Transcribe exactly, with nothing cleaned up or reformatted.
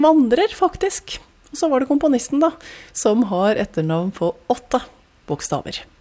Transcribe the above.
vandrer faktisk. Og så var det komponisten da, som har etternavn på åtte bokstaver.